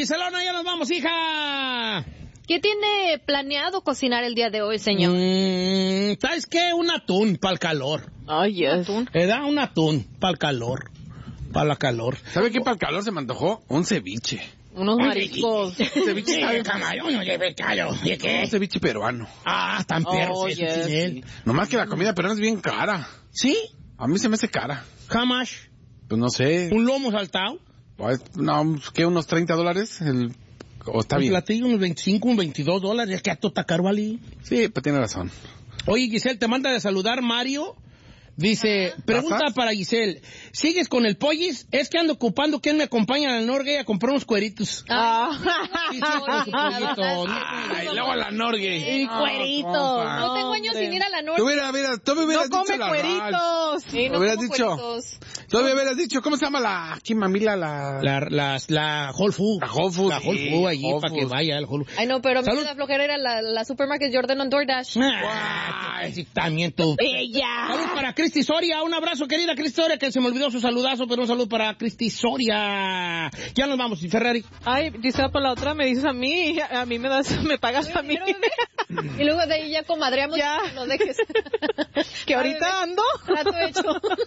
Giselona, ya nos vamos, hija. ¿Qué tiene planeado cocinar el día de hoy, señor? ¿Sabes qué? Un atún para el calor. Ay, yes. Da un atún para el calor. Para la calor. ¿Sabe qué para el calor se me antojó? Un ceviche. Unos mariscos. Ceviche de camarón, no lleve callo. ¿De qué? Un ceviche peruano. Ah, tan perro. Yes. Nomás que la comida peruana es bien cara. ¿Sí? A mí se me hace cara. How much? Pues no sé. ¿Un lomo saltado? Pues, no, ¿qué? ¿Unos $30? ¿O está Un bien? platillo, unos 25, un $22. Es que a todo está caro, ¿vale? Sí, pues tiene razón. Oye, Giselle, te manda de saludar Mario. Dice, pregunta para Giselle, ¿sigues con el pollis? Es que ando ocupando quién me acompaña al Norgay a comprar unos cueritos. Ah. Sí, pollito. Ay, luego a la Norgay. Y cueritos. compa. No tengo años sin ir a la norte. Tú me hubieras dicho la cueritos. Sí, no hubieras como dicho. cueritos. Tú me hubieras dicho, ¿cómo se llama la aquí mamila La Whole Food. La Whole Food. La Whole Food allí Whole para que Food. vaya al Whole Food. Ay, no, pero a mí Salud. me da flojera era la Supermarket Jordan on DoorDash. Ay, sí, también tú. ¡Ella! Salud para Cristi Soria, un abrazo querida Cristi Soria, que se me olvidó su saludazo, pero un saludo para Cristi Soria. Ya nos vamos, y Ferrari. Ay, Gisela, por la otra me dices a mí me pagas a mí. Y luego de ahí ya comadreamos Ya. y no dejes. Que ahorita ando. Trato hecho.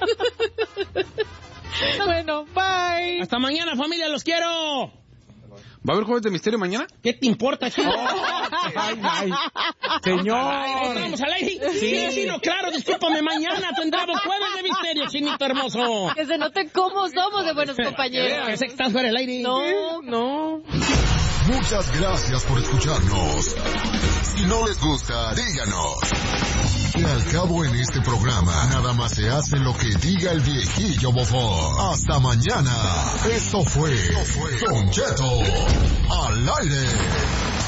Bueno, bye. Hasta mañana, familia, los quiero. ¿Va a haber jueves de misterio mañana? ¿Qué te importa, chico? Ay. Señor. ¿Vamos al aire? Sí, chino, claro, discúlpame, mañana tendremos jueves de misterio, chinito hermoso. Que se note cómo somos de buenos compañeros. Pensé que estás fuera del aire. No. Muchas gracias por escucharnos. Si no les gusta, díganos. Que al cabo en este programa, nada más se hace lo que diga el viejillo bofón. Hasta mañana. Esto fue Don Cheto al aire.